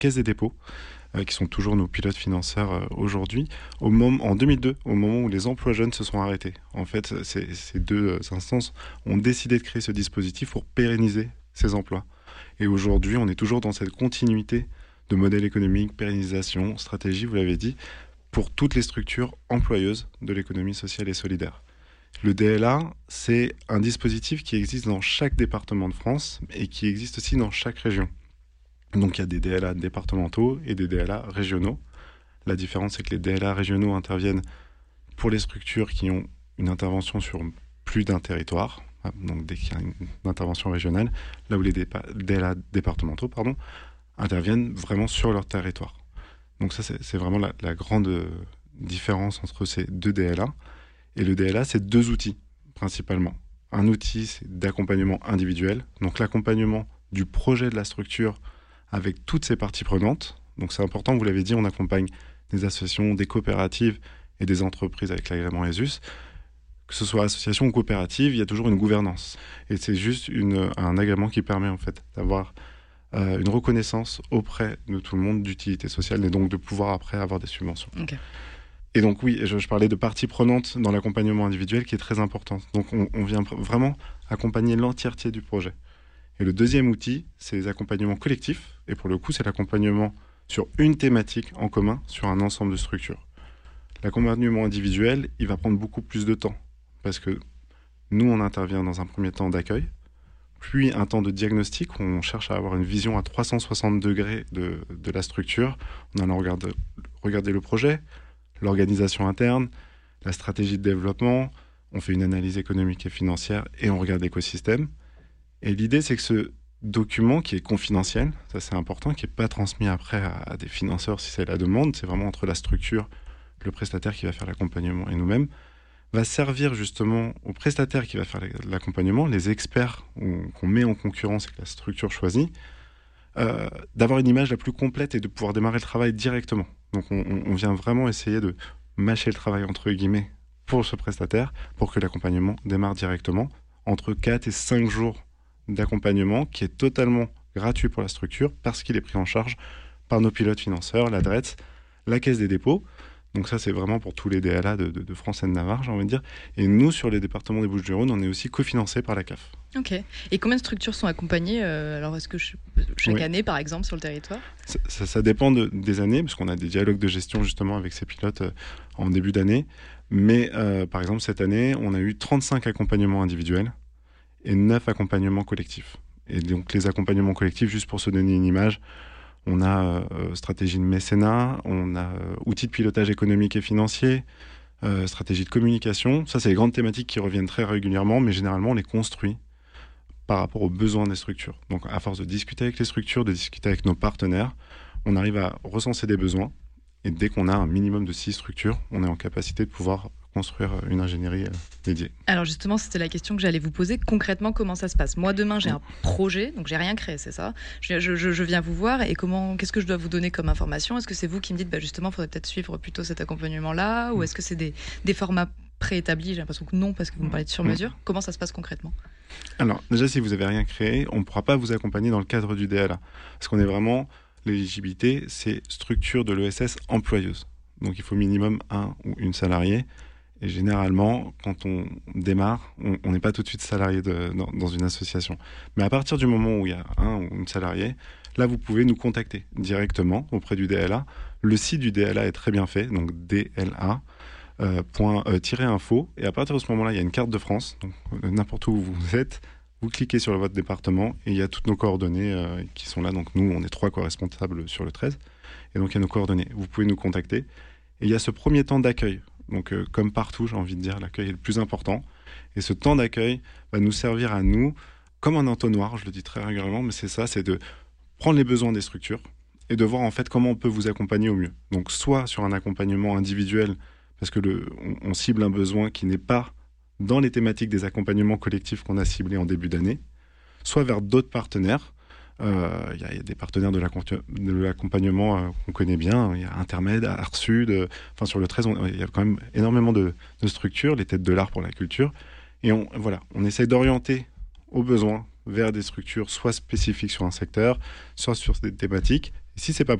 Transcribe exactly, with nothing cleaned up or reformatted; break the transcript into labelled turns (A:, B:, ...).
A: Caisse des dépôts, euh, qui sont toujours nos pilotes financeurs euh, aujourd'hui, au moment, en deux mille deux, au moment où les emplois jeunes se sont arrêtés. En fait, ces, ces deux instances ont décidé de créer ce dispositif pour pérenniser ces emplois. Et aujourd'hui, on est toujours dans cette continuité de modèle économique, pérennisation, stratégie, vous l'avez dit, pour toutes les structures employeuses de l'économie sociale et solidaire. Le D L A, c'est un dispositif qui existe dans chaque département de France et qui existe aussi dans chaque région. Donc il y a des D L A départementaux et des D L A régionaux. La différence, c'est que les D L A régionaux interviennent pour les structures qui ont une intervention sur plus d'un territoire, donc dès qu'il y a une intervention régionale, là où les D L A départementaux pardon, interviennent vraiment sur leur territoire. Donc ça, c'est, c'est vraiment la, la grande différence entre ces deux D L A. Et le D L A, c'est deux outils, principalement. Un outil, c'est d'accompagnement individuel, donc l'accompagnement du projet de la structure avec toutes ses parties prenantes. Donc c'est important, vous l'avez dit, on accompagne des associations, des coopératives et des entreprises avec l'agrément E S U S. Que ce soit association ou coopérative, il y a toujours une gouvernance. Et c'est juste une, un agrément qui permet en fait d'avoir euh, une reconnaissance auprès de tout le monde d'utilité sociale et donc de pouvoir après avoir des subventions.
B: Okay.
A: Et donc oui, je, je parlais de parties prenantes dans l'accompagnement individuel qui est très importante. Donc on, on vient pr- vraiment accompagner l'entièreté du projet. Et le deuxième outil, c'est les accompagnements collectifs. Et pour le coup, c'est l'accompagnement sur une thématique en commun, sur un ensemble de structures. L'accompagnement individuel, il va prendre beaucoup plus de temps. Parce que nous, on intervient dans un premier temps d'accueil, puis un temps de diagnostic où on cherche à avoir une vision à trois cent soixante degrés de, de la structure, en allant regarder, regarder le projet, l'organisation interne, la stratégie de développement, on fait une analyse économique et financière et on regarde l'écosystème. Et l'idée, c'est que ce document qui est confidentiel, ça c'est important, qui n'est pas transmis après à, à des financeurs si c'est la demande, c'est vraiment entre la structure, le prestataire qui va faire l'accompagnement et nous-mêmes, va servir justement au prestataire qui va faire l'accompagnement, les experts qu'on met en concurrence et que la structure choisit, euh, d'avoir une image la plus complète et de pouvoir démarrer le travail directement. Donc on, on vient vraiment essayer de mâcher le travail entre guillemets pour ce prestataire pour que l'accompagnement démarre directement entre quatre et cinq jours d'accompagnement qui est totalement gratuit pour la structure parce qu'il est pris en charge par nos pilotes financeurs, l'A D R E T S, la Caisse des dépôts. Donc ça, c'est vraiment pour tous les D L A de, de, de France et de Navarre, j'ai envie de dire. Et nous, sur les départements des Bouches-du-Rhône, on est aussi cofinancé par la C A F.
B: Ok. Et combien de structures sont accompagnées euh, alors, est-ce que je, chaque oui. année, par exemple, sur le territoire ?
A: ça, ça, ça dépend de, des années, parce qu'on a des dialogues de gestion, justement, avec ces pilotes euh, en début d'année. Mais, euh, par exemple, cette année, on a eu trente-cinq accompagnements individuels et neuf accompagnements collectifs. Et donc, les accompagnements collectifs, juste pour se donner une image, on a euh, stratégie de mécénat, on a euh, outils de pilotage économique et financier, euh, stratégie de communication. Ça, c'est les grandes thématiques qui reviennent très régulièrement, mais généralement, on les construit par rapport aux besoins des structures. Donc, à force de discuter avec les structures, de discuter avec nos partenaires, on arrive à recenser des besoins. Et dès qu'on a un minimum de six structures, on est en capacité de pouvoir construire une ingénierie euh, dédiée.
B: Alors justement, c'était la question que j'allais vous poser. Concrètement, comment ça se passe ? Moi, demain, j'ai un projet, donc j'ai rien créé, c'est ça ? je, je, je viens vous voir et comment, qu'est-ce que je dois vous donner comme information ? Est-ce que c'est vous qui me dites, bah, justement, il faudrait peut-être suivre plutôt cet accompagnement-là ? Ou est-ce que c'est des, des formats préétablis ? J'ai l'impression que non, parce que vous me parlez de sur-mesure. Comment ça se passe concrètement ?
A: Alors, déjà, si vous n'avez rien créé, on ne pourra pas vous accompagner dans le cadre du D L A. Parce qu'on est vraiment... L'éligibilité, c'est structure de l'E S S employeuse. Donc, il faut minimum un ou une salariée. Et généralement, quand on démarre, on n'est pas tout de suite salarié de, dans, dans une association. Mais à partir du moment où il y a un ou une salariée, là, vous pouvez nous contacter directement auprès du D L A. Le site du D L A est très bien fait, donc D L A point info. Et à partir de ce moment-là, il y a une carte de France. Donc, n'importe où vous êtes, vous cliquez sur votre département et il y a toutes nos coordonnées euh, qui sont là. Donc nous, on est trois co-responsables sur le treize. Et donc il y a nos coordonnées. Vous pouvez nous contacter. Et il y a ce premier temps d'accueil. Donc euh, comme partout, j'ai envie de dire, l'accueil est le plus important. Et ce temps d'accueil va nous servir à nous comme un entonnoir, je le dis très régulièrement, mais c'est ça, c'est de prendre les besoins des structures et de voir en fait comment on peut vous accompagner au mieux. Donc soit sur un accompagnement individuel, parce que le, on, on cible un besoin qui n'est pas dans les thématiques des accompagnements collectifs qu'on a ciblés en début d'année, soit vers d'autres partenaires. Il euh, y, y a des partenaires de, de l'accompagnement euh, qu'on connaît bien. Il y a Intermed, Art Sud. Euh, enfin, sur le treize, il y a quand même énormément de, de structures, les têtes de l'art pour la culture. Et on, voilà, on essaie d'orienter aux besoins vers des structures soit spécifiques sur un secteur, soit sur des thématiques. Et Si c'est pas